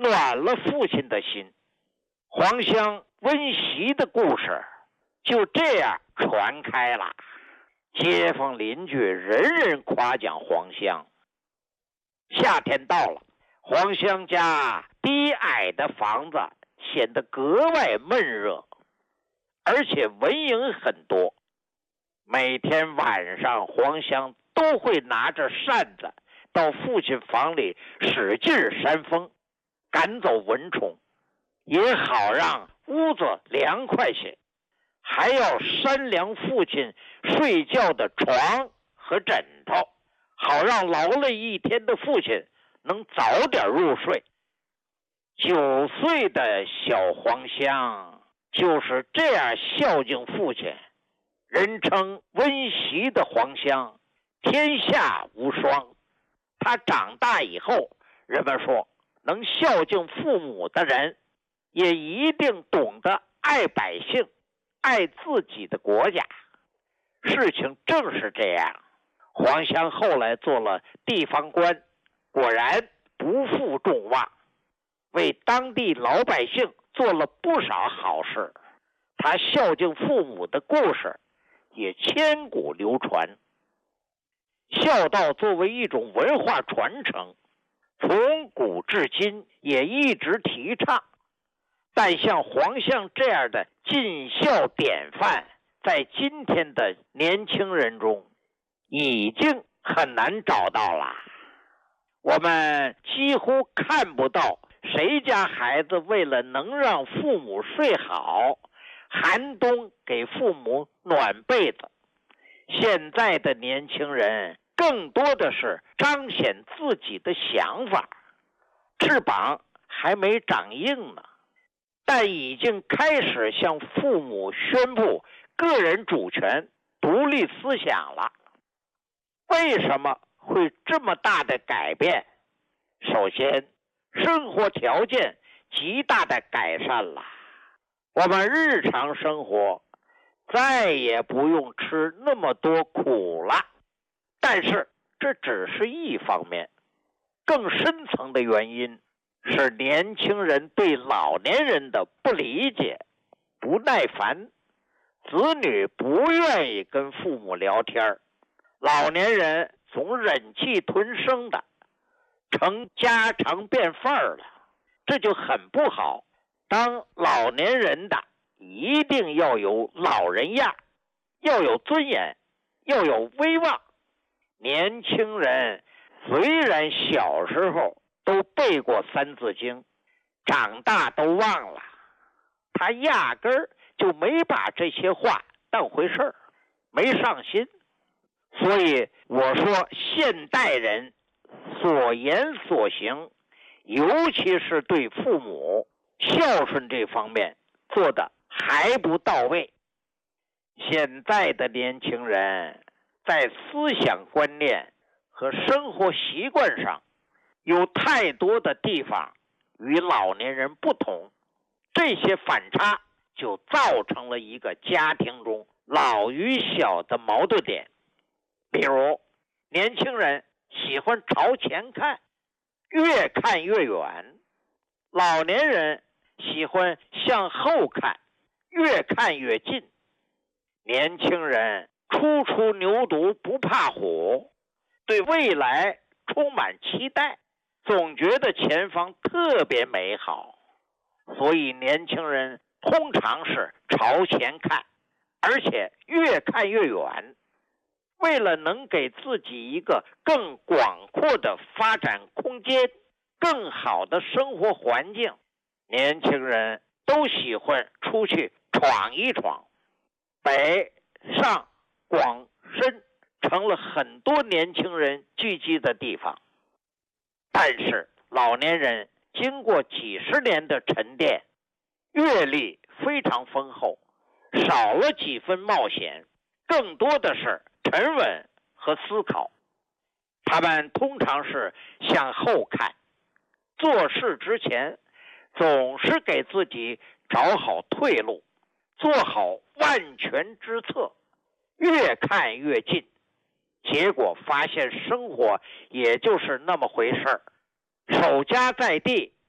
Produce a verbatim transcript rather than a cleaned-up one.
暖了父亲的心。黄香温习的故事就这样传开了，街坊邻居人人夸奖黄香。夏天到了，黄香家低矮的房子显得格外闷热，而且蚊蝇很多。每天晚上，黄香都会拿着扇子到父亲房里使劲扇风，赶走蚊虫，也好让屋子凉快些，还要扇凉父亲睡觉的床和枕头，好让劳累一天的父亲能早点入睡。九岁的小黄香就是这样孝敬父亲，人称温习的黄香，天下无双。他长大以后，人们说能孝敬父母的人也一定懂得爱百姓，爱自己的国家。事情正是这样，黄香后来做了地方官，果然不负众望，为当地老百姓做了不少好事。他孝敬父母的故事也千古流传。孝道作为一种文化传承，从古至今也一直提倡，但像黄香这样的尽孝典范，在今天的年轻人中已经很难找到了。我们几乎看不到谁家孩子为了能让父母睡好，寒冬给父母暖被子。现在的年轻人更多的是彰显自己的想法，翅膀还没长硬呢，但已经开始向父母宣布个人主权、独立思想了。为什么会这么大的改变？首先，生活条件极大的改善了，我们日常生活再也不用吃那么多苦了。但是这只是一方面，更深层的原因是年轻人对老年人的不理解、不耐烦，子女不愿意跟父母聊天，老年人总忍气吞声的，成家常便饭了，这就很不好。当老年人的一定要有老人样，要有尊严，要有威望。年轻人虽然小时候都背过三字经，长大都忘了，他压根儿就没把这些话当回事儿，没上心。所以我说现代人所言所行，尤其是对父母孝顺这方面做的还不到位。现在的年轻人在思想观念和生活习惯上有太多的地方与老年人不同，这些反差就造成了一个家庭中老与小的矛盾点。比如年轻人喜欢朝前看，越看越远，老年人喜欢向后看，越看越近。年轻人初出牛犊不怕虎，对未来充满期待，总觉得前方特别美好，所以年轻人通常是朝前看，而且越看越远。为了能给自己一个更广阔的发展空间，更好的生活环境，年轻人都喜欢出去闯一闯。北上广深成了很多年轻人聚集的地方，但是老年人经过几十年的沉淀，阅历非常丰厚，少了几分冒险，更多的是沉稳和思考。他们通常是向后看，做事之前总是给自己找好退路，做好万全之策，越看越近。结果发现生活也就是那么回事儿，守家在地